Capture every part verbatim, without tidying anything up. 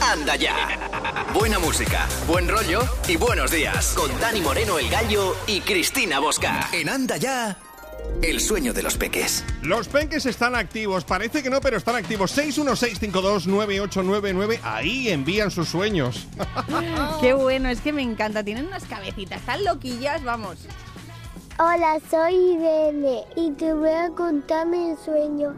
Anda Ya. Buena música, buen rollo y buenos días. Con Dani Moreno, el Gallo, y Cristina Bosca. En Anda Ya, el sueño de los peques. Los peques están activos. Parece que no, pero están activos. seis uno seis cinco dos nueve ocho nueve nueve. Ahí envían sus sueños. Qué bueno, es que me encanta. Tienen unas cabecitas tan loquillas, vamos. Hola, soy Irene y te voy a contar mi sueño.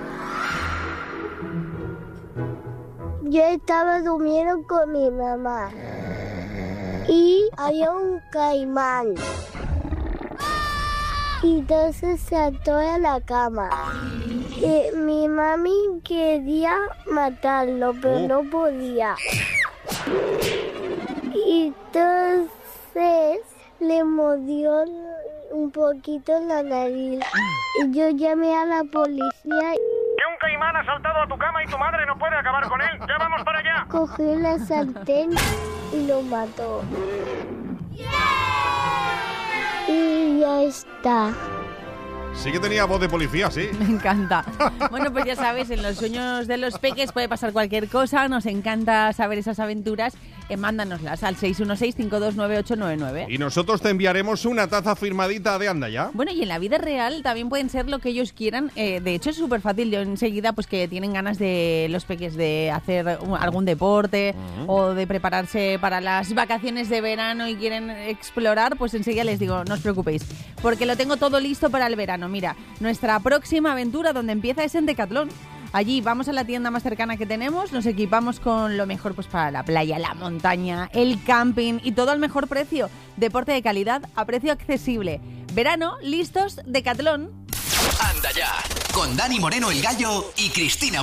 Yo estaba durmiendo con mi mamá y había un caimán. Y entonces saltó a la cama. Y mi mami quería matarlo, pero oh. no podía. Y entonces le mordió un poquito la nariz. Y yo llamé a la policía. Que un caimán ha saltado a tu cama y tu madre no puede acabar con él. ¡Ya vamos para allá! Cogió la sartén y lo mató. Y ya está. Sí que tenía voz de policía, sí. Me encanta. Bueno, pues ya sabes, en los sueños de los peques puede pasar cualquier cosa. Nos encanta saber esas aventuras. Eh, mándanoslas al seis uno seis cinco dos nueve ocho nueve nueve. Y nosotros te enviaremos una taza firmadita de Anda Ya. Bueno, y en la vida real también pueden ser lo que ellos quieran. Eh, de hecho, es súper fácil. Yo enseguida, pues que tienen ganas de los peques de hacer un, algún deporte uh-huh. o de prepararse para las vacaciones de verano y quieren explorar, pues enseguida les digo, no os preocupéis, porque lo tengo todo listo para el verano. Mira, nuestra próxima aventura donde empieza es en Decathlon. Allí vamos a la tienda más cercana que tenemos, nos equipamos con lo mejor pues para la playa, la montaña, el camping y todo al mejor precio. Deporte de calidad a precio accesible. Verano, listos, Decathlon. Anda Ya, con Dani Moreno, el Gallo, y Cristina